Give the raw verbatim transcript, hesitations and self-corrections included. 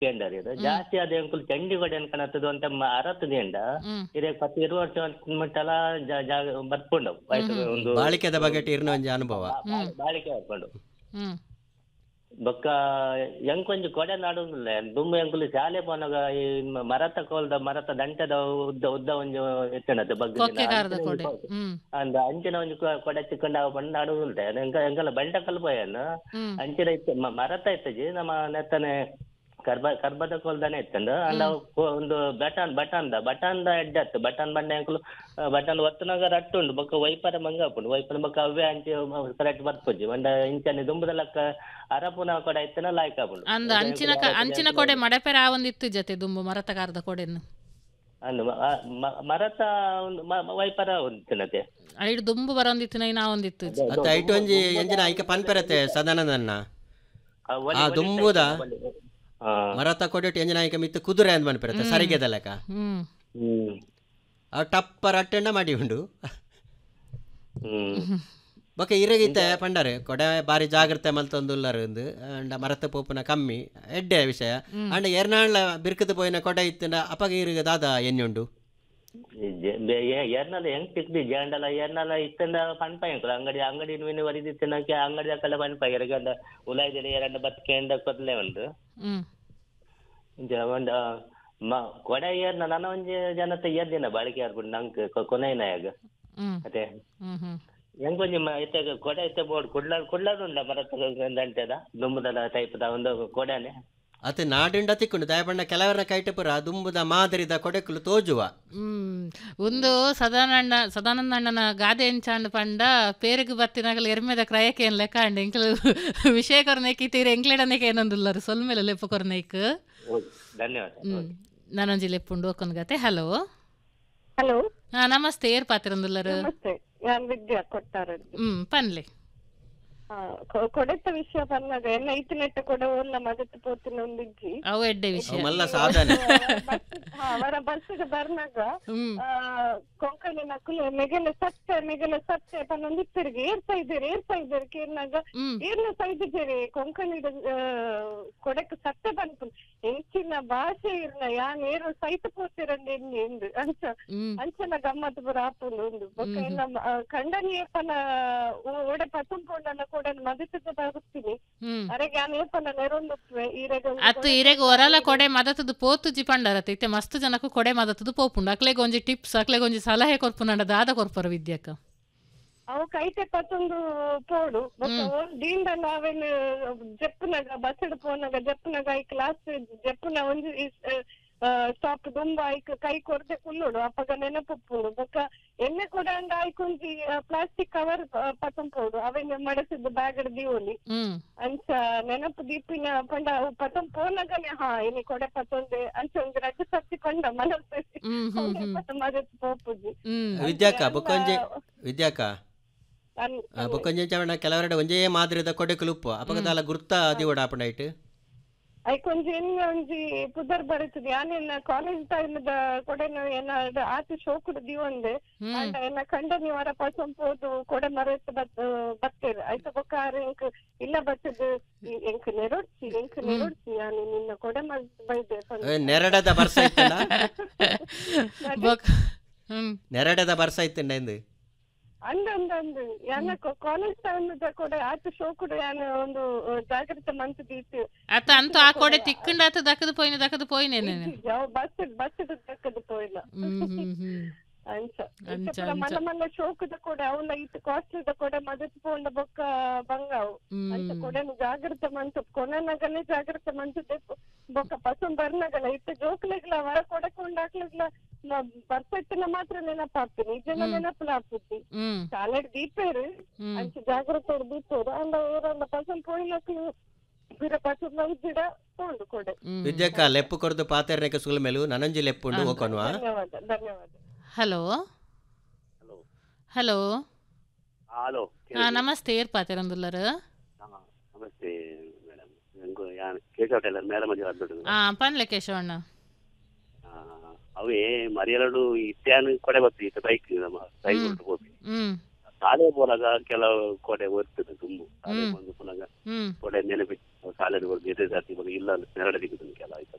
ಕೇಂದ್ರ ಇದು ಜಾಸ್ತಿ ಅದೇ ಅಂಕುಲ್ ಚಂಡಿ ಕೊಡೆ ಅನ್ಕಣತ್ತದು ಅಂತ ಅರತ್ತದಿಂದ ಇದೇ ಪತ್ತು ಇರು ವರ್ಷ ಮಟ್ಟಲ್ಲ ಜಾಗ ಬರ್ಕೊಂಡು ವಯಸ್ಸು ಒಂದು ಬಾಳಿಕೆದ ಬಗ್ಗೆ ಇರ್ನ ಒಂಜಿ ಅನುಭವ ಬಾಳಿಕೆ ಬರ್ಕೊಂಡು ಬೊಕ್ಕ ಎಂಕೊಂಜಿ ಕೊಡೆ ನಾಡುದಿಲ್ಲ ದುಂಬು ಎಂಕುಲು ಶಾಲೆ ಪೋನಾಗ ಈ ಮರತ ಕೋಲ್ದ ಮರತ ದಂಟದ ಉದ್ದ ಉದ್ದ ಒಂಜಿ ಎತ್ತಣದ ಬಗ್ಗೆ ಅಂದ ಅಂಚಿನ ಒಂಜಿ ಕೊಡೆ ಚಿಕ್ಕಂಡ ಬಂದು ನಾಡುದಿಲ್ಲ ಎಂಕ ಎಂಕಲ್ಲ ಬಂಟ ಕಲ್ಪೋಯನ್ನ ಅಂಚಿನ ಇತ್ತು ಮರತ ಇತ್ತಜಿ ನಮ್ಮ ನೆತ್ತನೆ ಕರ್ಬ ಕರ್ಬದ ಕೋಲ್ದಾನೆ ಇತ್ತಂದು ಅಂದ ಒಂದು ಬಟನ್ ಬಟನ್ದ ಬಟನ್ದ ಎಡ್ಡತ್ತು ಬಟನ್ ಬಂಡೆ ಅಂಕಲು ಬಟನ್ ಒತ್ತನಾಗ ರಟ್ಟು ಉಂಡು ಬೊಕ್ಕ ವೈಪರ ಮಂಗ ಹಾಕೊಂಡು ವೈಪರ ಬೊಕ್ಕ ಅವೇ ಅಂಚಿ ಕರೆಕ್ಟ್ ಬರ್ಪುಜಿ ಒಂದ ಇಂಚನೆ ದುಂಬುದಲಕ್ಕ ಅರಪುನ ಕೊಡೆ ಇತ್ತನ ಲಾಯ್ಕ್ ಹಾಕೊಂಡು ಅಂದ ಅಂಚಿನ ಅಂಚಿನ ಕೊಡೆ ಮಡಪೆರ ಆ ಒಂದಿತ್ತು ಜೊತೆ ದುಂಬು ಮರತಗಾರದ ಕೊಡೆನ್ನು ಅಂದು ಮರತ ಒಂದು ವೈಪರ ಒಂದಿನತೆ ಐದು ದುಂಬು ಬರೋಂದಿತ್ತು ನಾ ಒಂದಿತ್ತು ಅತ್ತ ಐಟು ಒಂಜಿ ಎಂಜಿನ ಐಕ ಪನ್ಪೆರತೆ ಸದಾನಂದನ್ನ ಆ ದುಂಬುದ ಮರತ ಕೊಡೆಟ್ ಎಂಜಿನಾಯಿಕ ಮಿತ್ತು ಕುದುರೆ ಅಂದ್ ಮನ್ಪೆರತೆ ಸರಿಗೆದ ಲೆಕ್ಕ ಆ ಟಪ್ಪರ ಅಟ್ಟೆಂಡ ಮಾಡಿ ಉಂಡು ಬೊಕ ಇರಗಿತ್ತೆ ಪಂಡರೆ ಕೊಡೆ ಬಾರಿ ಜಾಗ್ರತೆ ಮಲ್ತೊಂದುಲ್ಲರು ಅಂಡ ಮರತ ಪೋಪುನ ಕಮ್ಮಿ ಎಡ್ಡೆ ವಿಷಯ ಅಂಡ ಎರ್ನಾಳ ಬಿರ್ಕದ ಪೋಯಿನ ಕೊಡೆ ಇತ್ತಿನ ಅಪಗ ಇರುಗ ದಾದ ಎನ್ನುಂಡು ಎರ್ನಲ ಹೆಂಗ್ ಸಿಕ್ದಿ ಜಂಡಲ ಎರ್ನಲ ಇತ್ತಂದ ಪನ್ಪ ಎಂಕುಲು ಅಂಗಡಿ ಅಂಗಡಿ ಮೀನು ವರಿದಿತ್ತಿನಕ್ಕೆ ಅಂಗಡಿ ಅಕ್ಕಲ್ಲ ಪನ್ಪ ಎರಗಂಡ ಉಲಾಯ್ದಿನ ಎರಡ ಬತ್ಕೆಂಡ ಕೊದ್ಲೆ ಉಂಡು ಒಂದು ಕೊಡೆ ಏರ್ನ ನನ್ನ ಒಂಜಿ ಜನತೆ ಏರ್ದಿನ ಬಾಳಿಕೆ ಆರ್ಬಿಟ್ಟು ನಂಗೆ ಕೊನೆಯನಾಗ ಅದೇ ಹೆಂಗೊಂಜಿ ಎತ್ತೆ ಕೊಡೆ ಎತ್ತೆ ಬೋರ್ಡ್ ಕುಡ್ಲಾಡ್ ಕುಡ್ಲಾಡ್ ಉಂಡ ಮರತ ದಂಟೆದ ದುಂಬುದಲ ಟೈಪ್ದ ಒಂದು ಕೊಡೆನೆ ಅತ್ತೆ ನಾಡಿಂಡ ತಿಕ್ಕೊಂಡು ದಯಪಂಡ ಕೆಲವರ ಕೈಟಪುರ ದುಂಬುದ ಮಾದರಿದ ಕೊಡೆಕುಲು ತೋಜುವ ಹ್ಮ್ ಒಂದು ಸದಾನಂದ ಸದಾನಂದ ಅಣ್ಣನ ಗಾದೆ ಎಂಚಾಂಡ್ ಪಂಡ ಪೇರಿಗೆ ಬತ್ತಿನಾಗಲ ಎರ್ಮೆದ ಕ್ರಯಕ್ಕೆ ಏನ್ ಲೆಕ್ಕ ಅಂಡ್ ಎಂಕ್ಲು ವಿಷಯ ಕೊರನೇಕಿ ತೀರ ಎಂಕ್ಲೆಡನೇಕೆ ಏನೊಂದುಲ್ಲರು ಸೊಲ್ ಮೇಲೆ ಲೆಪ್ಪ ಕೊರನೇಕ್ ಧನ್ಯವಾದ ಹ್ಮ್ ನಾನೊಂಜಿ ಲೆಪ್ಪುಂಡು ಒಕ್ಕೊಂದು ಗತೆ ಹಲೋ ಹಲೋ ಹಾ ನಮಸ್ತೆ ಏರ್ ಪಾತಿರಂದುಲ್ಲರು ನಮಸ್ತೆ ನಾನು ವಿದ್ಯಾ ಕೊಟ್ಟಾರ ಹ್ಮ್ ಪನ್ಲೆ ಕೊಡೆತ ವಿಷಯ ಬಂದಾಗ ಎಲ್ಲ ಐತಿನೆಟ್ಟ ಕೊಡೆ ಓಲ್ಲ ಮದತ್ತು ಪೋತಿನ ಒಂದಿಜ್ಜಿ ಅವು ಎಡ್ಡೆ ವಿಷಯ ಅವರ ಬಸ್ಸಿಗೆ ಬರ್ನಾಗ ಕೊಂಕಣಿ ನಕಲು ಮೆಗೆಲೆ ಸತ್ತೆ ಮೆಗೆಲೆ ಸತ್ತೆ ಪನ್ನೊಂದಿತ್ತರಿಗೆ ಏರ್ತಾ ಇದ್ದೀರಿ ಏರ್ತಾ ಇದ್ದೀರಿ ಕೇರ್ನಾಗ ಏರ್ನ ಸೈದಿದ್ದೀರಿ ಕೊಂಕಣಿದ ಕೊಡೆಕ್ ಸತ್ತೆ ಬಂತು ಹೆಂಚಿನ ಭಾಷೆ ಇರ್ನ ಯಾನ್ ಏರು ಸೈತ ಪೋತಿರಂడి ಎಂದು ಅಂಚ ಅಂಚನ ಗಮ್ಮತ್ ಬರ ಆಪುಂಡು ಒಂದು ಬೊಕ್ಕ ಎಲ್ಲ ಖಂಡನೀಯ ಪನ ಓಡೆ ಪತುಂಪೊಂಡನ ಕೊಡೆ ಮದತದ ಬರ್ತೀನಿ ಅರೆಗೆ ಯಾನ್ ಏಪನ ನೆರೊಂದು ಈರೆಗ ಅತ್ತು ಈರೆಗ ಒರಲ ಕೊಡೆ ಮದತದ ಪೋತು ಜಿಪಂಡರತೆ ಇತ್ತೆ ಮಸ್ತ್ ಜನಕು ಕೊಡೆ ಮದತದ ಪೋಪುಂಡು ಅಕ್ಲೆಗ್ ಒಂಜಿ ಟಿಪ್ಸ್ ಅಕ್ಲೆಗ್ ಒಂಜಿ ಸಲಹೆ ಕೊರ್ಪುನಂಡ ದಾದ ಕೊರ್ಪರ ವಿದ್ಯಾಕ ಅವು ಕೈತೆ ಪತ್ತೊಂದು ಪೋಡು ದೀಂಡ ನಾವೇನು ಜಪ್ಪುನಾಗ ಬಸ್ಸಡ್ ಪೋನಾಗ ಜಪ್ಪುನಾಗ ಈ ಕ್ಲಾಸ್ ಜಪ್ಪುನ ಒಂಜಿ ಸ್ಟಾಪ್ ದುಂಬ ಐಕ್ ಕೈ ಕೊರತೆ ಕುಲ್ಲುಡು ಅಪ್ಪಗ ನೆನಪುಪ್ಪುಂಡು ಬೊಕ್ಕ ಎಣ್ಣೆ ಕೊಡ ಅಂಡ ಆಯ್ಕೊಂಜಿ ಪ್ಲಾಸ್ಟಿಕ್ ಕವರ್ ಪತಂಪೋಡು ಅವೆನ್ ಮಡಸಿದ್ದು ಬ್ಯಾಗ್ ದೀವೊಲಿ ಅಂಚ ನೆನಪು ದೀಪಿನ ಪಂಡ ಪತಂ ಪೋನಾಗನೆ ಹಾ ಇನಿ ಕೊಡೆ ಪತ್ತೊಂದೆ ಅಂಚ ಒಂದು ರಜೆ ಸರ್ತಿ ಪಂಡ ಮನಸ್ಸು ಮದತ್ ಪೋಪುಜಿ ವಿದ್ಯಾಕ ಬೊಕೊಂಜಿ ವಿದ್ಯಾಕ ಬೊಕೊಂಜಿ ಚವಣ ಕೆಲವರಡೆ ಒಂಜೇ ಮಾದರಿದ ಕೊಡೆಕುಲುಪ್ಪು ಅಪಗದಾಲ ಗುರ್ತ ದಿವಡ ಆಪುಂಡ ಐಟ್ ಐಕೊಂಜಿ ಎನ್ನ ಒಂಜಿ ಪುದರ್ ಬರುತ್ತದೆ ಯಾನೆನ್ನ ಕಾಲೇಜ್ ಟೈಮ್ದ ಕೊಡೆನ ಏನ ಆತು ಶೋಕುಡು ದಿವಂದೆ ಅಂಡ ಎನ್ನ ಕಂಡ ನೀವರ ಪಸಂಪೋದು ಕೊಡೆ ಮರೆತ್ ಬತ್ತೇರು ಐತ ಬೊಕ್ಕ ಎಂಕ್ ಇಲ್ಲ ಬತ್ತದು ಎಂಕ್ ನೆರೊಡ್ಸಿ ಎಂಕ್ ನೆರೊಡ್ಸಿ ಯಾನು ನಿನ್ನ ಕೊಡೆ ಮರೆತ್ ಬೈದೆ ನೆರಡದ ಬರ್ಸ ಐತಲ್ಲ ನೆರಡದ ಬರ್ಸ ಐತಂಡ ಎಂದು ಅಂದ ಅಂದ ಅಂದು ಯಾನ ಕಾಲೇಜ್ ಟೈಮ್ದ ಕೊಡೆ ಆತು ಶೋಕುಡು ಯಾನ ಒಂದು ಜಾಗ್ರತೆ ಮಂತ್ ದೀತು ಅತ್ತ ಅಂತೂ ಆ ಕೊಡೆ ತಿಕ್ಕಂಡ ಆತ ದಕ್ಕದ ಪೋಯಿನ ದಕ್ಕದ ಪೋಯಿನೇನೆ ಬಸ್ ಬಸ್ ದಕ್ಕದ ಪೋಯಿನ ಅಂಚ ಮಲ್ಲ ಮಲ್ಲ ಶೋಕದ ಕೊಡೆ ಅವಲ್ಲ ಇತ್ತು ಕಾಸ್ಟ್ಲಿದ ಕೊಡೆ ಮದತ್ ಪೋಂಡ ಬೊಕ್ಕ ಬಂಗಾವು ಅಂಚ ಕೊಡೆನು ಜಾಗ್ರತೆ ಮಂತ್ ಕೊನೆನಗನೆ ಜಾಗ್ರತೆ ಮಂತ್ ಬೊಕ್ಕ ಪಸಂ ಬರ್ನಗಲ ಇತ್ತು ಜೋಕ್ಲೆಗ್ಲ ವರ ಕೊಡಕೊಂಡ್ ಹಾಕ್ಲಿಗ್ಲ ಬರ್ಸೆಟ್ಟಿನ ಮಾತ್ರ ನೆನಪಾಗ್ತೀನಿ ಇದೆಲ್ಲ ನೆನಪಲಾಗ್ತತಿ ಶಾಲೆಡ್ ದೀಪೇರು ಅಂಚ ಜಾಗ್ರತೆ ದೀಪೇರು ಅಂದ ಊರಲ್ಲ ಪಸಂ ಪೋಯಿನಕ್ಲು ಬಿರ ಪಸಂ ನವ್ಜಿಡ ಪೋಂಡು ಕೊಡೆ ವಿದ್ಯಾಕ ಲೆಪ್ಪು ಕೊರದು ಪಾತೆರ್ನೆಕ ಸುಲ್ ಮೇಲು ನನಂಜಿ ಲೆಪ್ಪುಂಡು ಹೋಕೋನ್ವಾ ಧನ್ಯವಾದ ಧನ್ಯವಾದ ಹಲೋ ಹಲೋ ಹಲೋ ಹಾ ನಮಸ್ತೆ ಏರ್ ಪಾತೆರಂದುಲ್ಲರ ನಮಸ್ತೆ ಮೇಡಮ್ ನಂಗು ಯಾನ್ ಕೇಶವ ಟೈಲರ್ ಮೇಡಮ್ ಅಜ್ಜಿ ಹಾ ಪನ್ಲೆ ಕೇಶವಣ್ಣ ಅವೇ ಮರಿಯಲಡು ಇತ್ಯಾನು ಕೊಡೆ ಬರ್ತದೆ ಇತ್ತ ಬೈಕ್ ನಮ್ಮ ಬೈಕ್ ಹೊರಟು ಹೋಗಿ ಶಾಲೆ ಬೋಲಾಗ ಕೆಲವು ಕೊಡೆ ಬರ್ತದೆ ತುಂಬು ಶಾಲೆ ಬಂದು ಪುನಗ ಕೊಡೆ ನೆನಪಿ ಸಾಲೆಡ್ ಬೇರೆ ಜಾತಿ ಬಗ್ಗೆ ಇಲ್ಲ ನೆರಳೆ ದಿಗುದನ್ ಕೆಲ ಆಯ್ತು